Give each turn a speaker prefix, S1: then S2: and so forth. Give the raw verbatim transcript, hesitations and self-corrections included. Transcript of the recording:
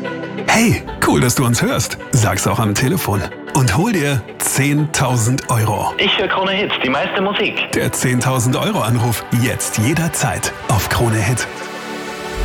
S1: Hey, cool, dass du uns hörst. Sag's auch am Telefon. Und hol dir zehntausend Euro.
S2: Ich höre Krone Hits, die meiste Musik.
S1: Der zehntausend Euro Anruf jetzt jederzeit auf Krone Hit.